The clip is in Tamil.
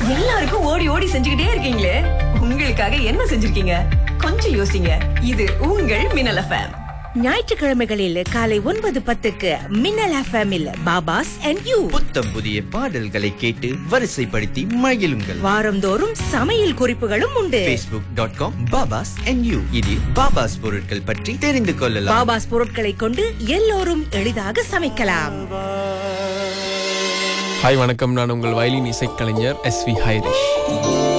எல்லாருக்கும் ஓடி ஓடி செஞ்சுக்கிட்டே இருக்கீங்களே, உங்களுக்காக என்ன செஞ்சிருக்கீங்க? கொஞ்சம் யோசிங்க. இது உங்கள் மின்னல் எஃப்எம். ஞாயிற்றுக்கிழமைகளில் காலை 9:10க்கு மின்னல் எஃப்எம்மில் பாபாஸ் அண்ட் யூ. புத்தம் புதிய பாடல்களை கேட்டு வரிசைப்படுத்தி மகிழுங்கள். வாரந்தோறும் சமையல் குறிப்புகளும் உண்டு. facebook.com babas and you. இதில் பாபாஸ் பொருட்கள் பற்றி தெரிந்து கொள்ளலாம். பாபாஸ் பொருட்களை கொண்டு எல்லோரும் எளிதாக சமைக்கலாம். ஹாய் வணக்கம், நான் உங்கள் வயலின் இசைக்கலைஞர் SV ஹைரிஷ்.